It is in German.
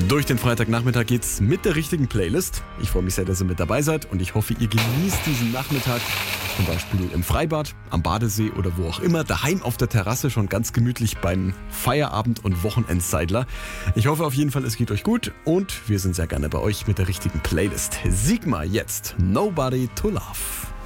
Durch den Freitagnachmittag geht's mit der richtigen Playlist. Ich freue mich sehr, dass ihr mit dabei seid und ich hoffe, ihr genießt diesen Nachmittag. Zum Beispiel im Freibad, am Badesee oder wo auch immer. Daheim auf der Terrasse schon ganz gemütlich beim Feierabend- und Wochenendseidler. Ich hoffe auf jeden Fall, es geht euch gut und wir sind sehr gerne bei euch mit der richtigen Playlist. Sigma jetzt, Nobody to Love.